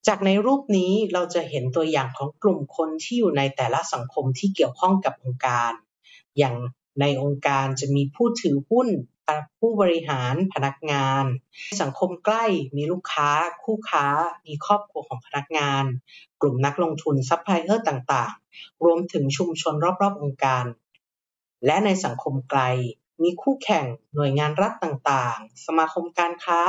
จากในรูปนี้เราจะเห็นตัวอย่างของกลุ่มคนที่อยู่ในแต่ละสังคมที่เกี่ยวข้องกับองค์การอย่างในองค์การจะมีผู้ถือหุ้นผู้บริหารพนักงานสังคมใกล้มีลูกค้าคู่ค้ามีครอบครัวของพนักงานกลุ่มนักลงทุนซัพพลายเออร์ต่างๆรวมถึงชุมชนรอบๆองค์การและในสังคมไกลมีคู่แข่งหน่วยงานรัฐต่างๆสมาคมการค้า